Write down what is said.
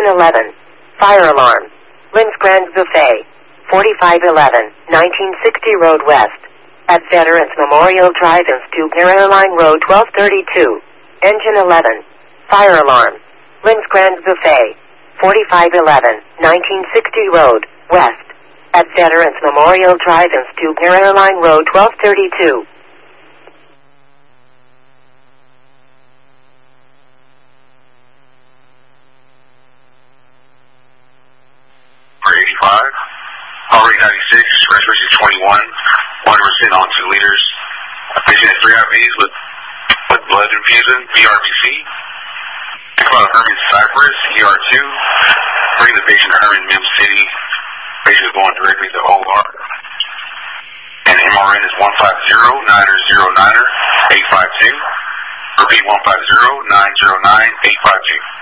Engine 11. Fire alarm. Lynn's Grand Buffet. 4511, 1960 Road West. At Veterans Memorial Drive in Stubner Airline Road 1232. Engine 11. Fire alarm. Lynn's Grand Buffet. 4511, 1960 Road West. At Veterans Memorial Drive in Stubner Airline Road 1232. For 85, already 96, respiration 21, 1% on 2 liters. Patient has 3 IVs with blood infusion, VRBC. Think about Herman Cypress, ER2. Bring the patient to Herman Mim City. Patient is going directly to OR. And MRN is 150-909-852. Repeat 150-909-852.